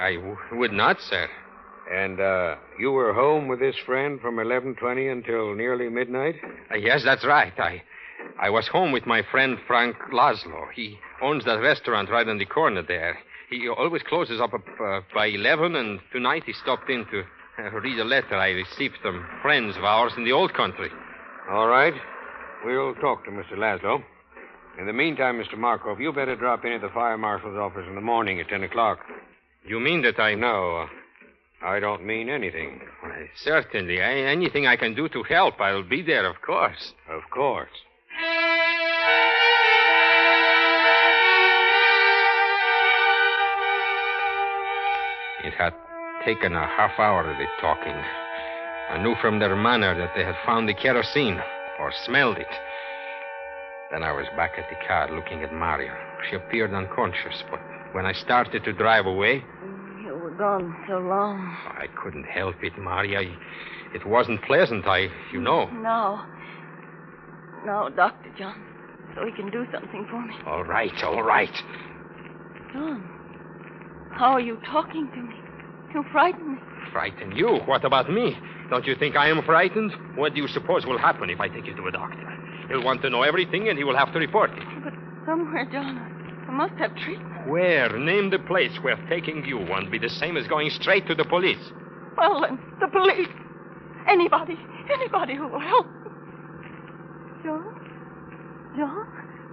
Would not, sir. And you were home with this friend from 11:20 until nearly midnight? Yes, that's right. I was home with my friend Frank Laszlo. He owns that restaurant right on the corner there. He always closes up by 11, and tonight he stopped in to read a letter I received from friends of ours in the old country. All right. We'll talk to Mr. Laszlo. In the meantime, Mr. Markov, you better drop in at the fire marshal's office in the morning at 10 o'clock. You mean that I... No, I don't mean anything. Well, certainly. Anything I can do to help, I'll be there, of course. Of course. It had taken a half hour of the talking. I knew from their manner that they had found the kerosene, or smelled it. Then I was back at the car looking at Maria. She appeared unconscious, but when I started to drive away... You were gone so long. I couldn't help it, Maria. It wasn't pleasant, you know. Now, Dr. John, so he can do something for me. All right. John, how are you talking to me? You frighten me. Frighten you? What about me? Don't you think I am frightened? What do you suppose will happen if I take you to a doctor? He'll want to know everything, and he will have to report it. But somewhere, John, I must have treatment. Where? Name the place where taking you won't be the same as going straight to the police. Well, then, the police. Anybody who will help me. John?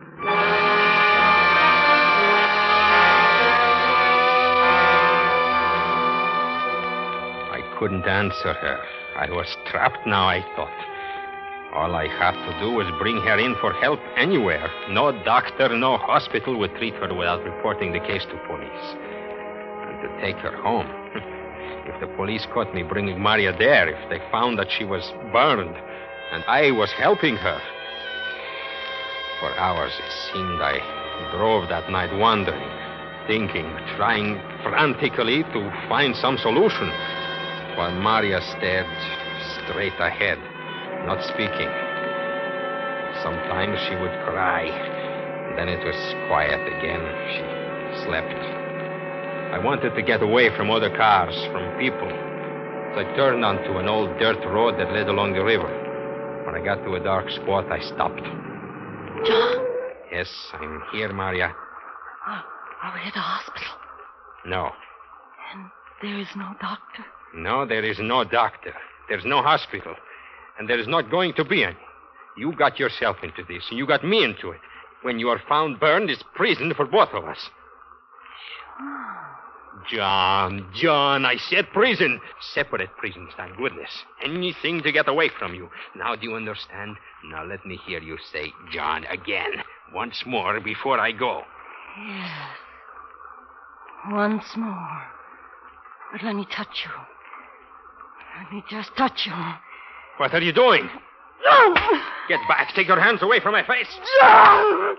I couldn't answer her. I was trapped now, I thought. All I had to do was bring her in for help anywhere. No doctor, no hospital would treat her without reporting the case to police. And to take her home. If the police caught me bringing Maria there, if they found that she was burned, and I was helping her. For hours, it seemed, I drove that night wandering, thinking, trying frantically to find some solution, while Maria stared straight ahead, not speaking. Sometimes she would cry. Then it was quiet again. She slept. I wanted to get away from other cars, from people. So I turned onto an old dirt road that led along the river. When I got to a dark spot, I stopped. John? Yes, I'm here, Maria. Are we at the hospital? No. And there is no doctor? No, there is no doctor. There's no hospital. And there is not going to be any. You got yourself into this, and you got me into it. When you are found burned, it's prison for both of us. John, I said prison. Separate prisons, thank goodness. Anything to get away from you. Now, do you understand? Now, let me hear you say John again. Once more before I go. Yes. Once more. But let me touch you. Let me just touch you. What are you doing? John! Get back. Take your hands away from my face. John!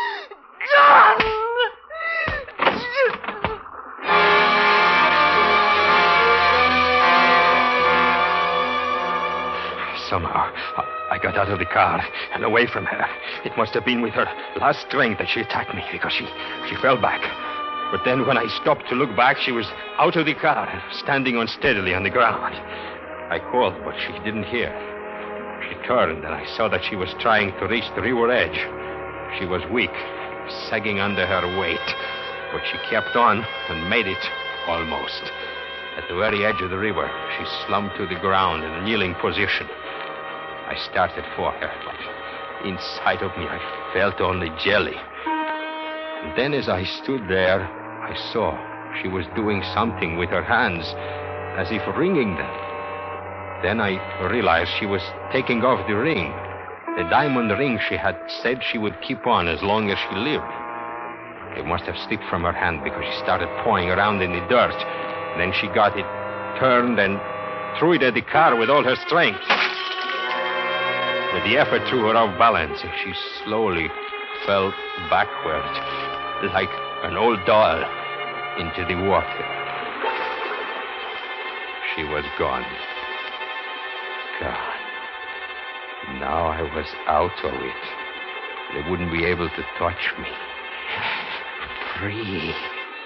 Somehow, I got out of the car and away from her. It must have been with her last strength that she attacked me, because she fell back. But then when I stopped to look back, she was out of the car, standing unsteadily on the ground. I called, but she didn't hear. She turned, and I saw that she was trying to reach the river edge. She was weak, sagging under her weight, but she kept on and made it almost. At the very edge of the river, she slumped to the ground in a kneeling position. I started for her, but inside of me I felt only jelly. And then as I stood there, I saw she was doing something with her hands, as if wringing them. Then I realized she was taking off the ring, the diamond ring she had said she would keep on as long as she lived. It must have slipped from her hand because she started pawing around in the dirt. Then she got it, turned, and threw it at the car with all her strength. But the effort threw her off balance, and she slowly fell backward, like an old doll, into the water. She was gone. Gone. Now I was out of it. They wouldn't be able to touch me. Free.